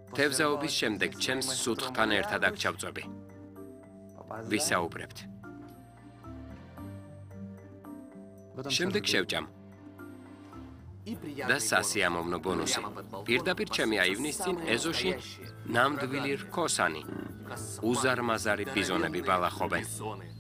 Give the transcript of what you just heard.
თევზაობის შემდეგ ჩემს სუთხთან ერთად აქ ჩავწვევი. ვისაუბრებთ. შემდეგ შევჭამ. და სასიამოვნო ბონუსი. პირდაპირ ჩემი აივნის წინ ეზოში ნამდვილი რქოსანი, უზარმაზარი ბიზონები ბალახობენ.